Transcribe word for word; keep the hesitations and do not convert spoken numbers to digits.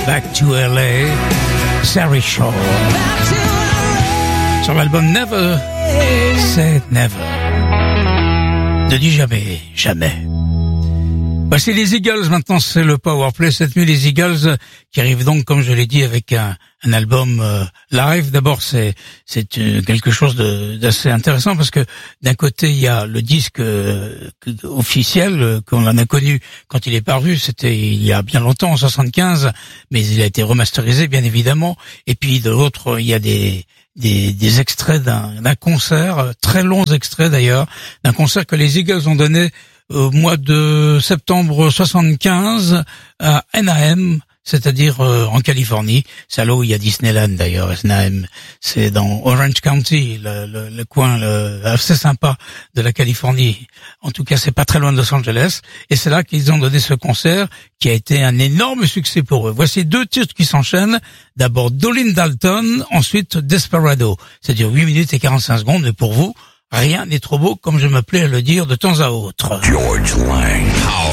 Back to L A, Sari Shaw. Sur l'album Never Say Never. Ne dis jamais, jamais. Voici les Eagles, maintenant c'est le Powerplay, cette nuit les Eagles qui arrivent donc, comme je l'ai dit, avec un, un album euh, live. D'abord c'est c'est euh, quelque chose de, d'assez intéressant parce que d'un côté il y a le disque euh, officiel euh, qu'on en a connu quand il est paru, c'était il y a bien longtemps, en soixante-quinze, mais il a été remasterisé bien évidemment. Et puis de l'autre il y a des des, des extraits d'un, d'un concert, très longs extraits d'ailleurs, d'un concert que les Eagles ont donné au mois de septembre soixante-quinze à Anaheim, c'est-à-dire euh, en Californie. C'est là où il y a Disneyland d'ailleurs. Anaheim, c'est dans Orange County, le, le, le coin le, assez sympa de la Californie. En tout cas, c'est pas très loin de Los Angeles. Et c'est là qu'ils ont donné ce concert qui a été un énorme succès pour eux. Voici deux titres qui s'enchaînent. D'abord Dolly Dalton, ensuite Desperado. C'est-à-dire huit minutes et quarante-cinq secondes, mais pour vous, rien n'est trop beau, comme je me plais à le dire de temps à autre. George Lang.